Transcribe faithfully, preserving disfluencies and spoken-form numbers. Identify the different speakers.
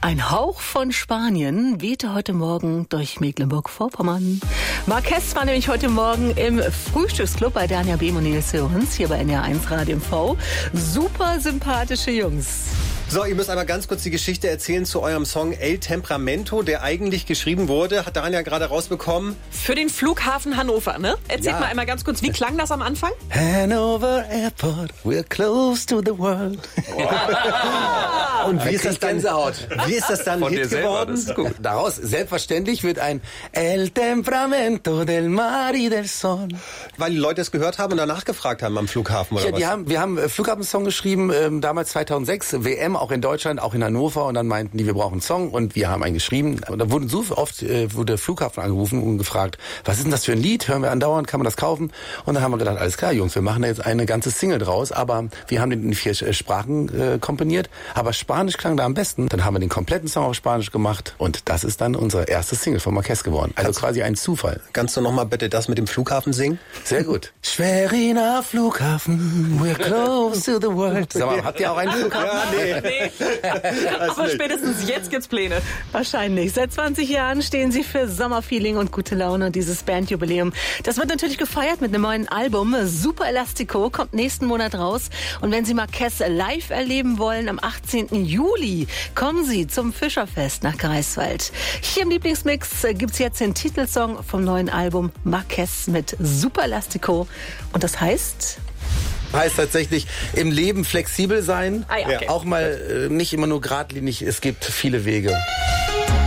Speaker 1: Ein Hauch von Spanien wehte heute Morgen durch Mecklenburg-Vorpommern. Marquez war nämlich heute Morgen im Frühstücksclub bei Dania Behm und Nils Sörensen hier bei N R eins Radio M V. Super sympathische Jungs.
Speaker 2: So, ihr müsst einmal ganz kurz die Geschichte erzählen zu eurem Song El Temperamento, der eigentlich geschrieben wurde, hat Dania gerade rausbekommen.
Speaker 3: Für den Flughafen Hannover, ne? Erzählt ja. mal einmal ganz kurz, wie klang das am Anfang?
Speaker 4: Hanover Airport, we're close to the world.
Speaker 2: Wow. Und wie ist, das dann, wie ist das dann
Speaker 4: Von
Speaker 2: Hit geworden?
Speaker 4: Das ist gut. Daraus selbstverständlich wird ein El Temperamento del Mar y del Sol.
Speaker 2: Weil die Leute es gehört haben und danach gefragt haben am Flughafen, oder
Speaker 4: ja,
Speaker 2: was?
Speaker 4: Die haben, wir haben einen Flughafensong geschrieben, ähm, damals zweitausendsechs, W M, auch in Deutschland, auch in Hannover. Und dann meinten die, wir brauchen einen Song und wir haben einen geschrieben. Und da wurden so oft, äh, wurde der Flughafen angerufen und gefragt, was ist denn das für ein Lied? Hören wir andauernd, kann man das kaufen? Und dann haben wir gedacht, alles klar, Jungs, wir machen da jetzt eine ganze Single draus. Aber wir haben den in vier Sprachen äh, komponiert. Aber Spanisch klang da am besten. Dann haben wir den kompletten Song auf Spanisch gemacht. Und das ist dann unsere erste Single von Marquez geworden. Also Kannst quasi ein Zufall.
Speaker 2: Kannst du noch mal bitte das mit dem Flughafen singen?
Speaker 4: Sehr gut. Schweriner Flughafen, we're close to the world. Sag mal, habt ihr auch einen Flughafen?
Speaker 2: Ja, nee.
Speaker 3: nee. Aber spätestens jetzt gibt's Pläne.
Speaker 1: Wahrscheinlich. Seit zwanzig Jahren stehen sie für Sommerfeeling und gute Laune. Dieses Bandjubiläum. Das wird natürlich gefeiert mit einem neuen Album. Super Elastico kommt nächsten Monat raus. Und wenn Sie Marquez live erleben wollen, am achtzehnten Juli kommen Sie zum Fischerfest nach Greifswald. Hier im Lieblingsmix gibt's jetzt den Titelsong vom neuen Album Marquez mit Super Elastico. Und das heißt...
Speaker 4: Heißt tatsächlich im Leben flexibel sein,
Speaker 3: ah, ja, okay.
Speaker 4: auch mal äh, nicht immer nur geradlinig, es gibt viele Wege.